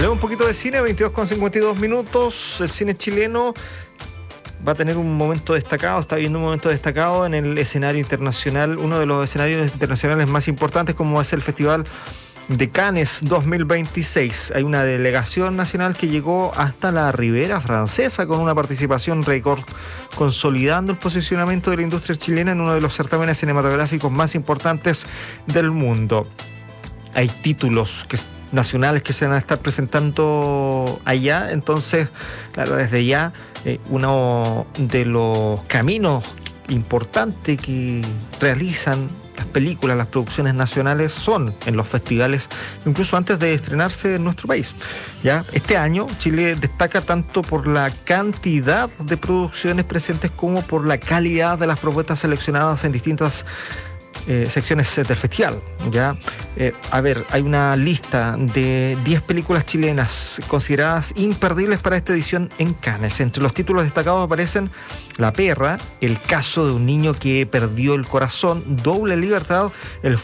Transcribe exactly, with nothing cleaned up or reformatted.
Hablemos un poquito de cine, veintidós con cincuenta y dos minutos. El cine chileno va a tener un momento destacado, está viviendo un momento destacado en el escenario internacional, uno de los escenarios internacionales más importantes, como es el Festival de Cannes dos mil veintiséis. Hay una delegación nacional que llegó hasta la Ribera Francesa con una participación récord, consolidando el posicionamiento de la industria chilena en uno de los certámenes cinematográficos más importantes del mundo. Hay títulos que nacionales que se van a estar presentando allá, entonces, claro, desde ya eh, uno de los caminos importantes que realizan las películas, las producciones nacionales son en los festivales, incluso antes de estrenarse en nuestro país. Ya este año Chile destaca tanto por la cantidad de producciones presentes como por la calidad de las propuestas seleccionadas en distintas Eh, secciones del festival. Ya, eh, a ver, hay una lista de diez películas chilenas consideradas imperdibles para esta edición en Cannes. Entre los títulos destacados aparecen La Perra, El caso de un niño que perdió el corazón, Doble Libertad, El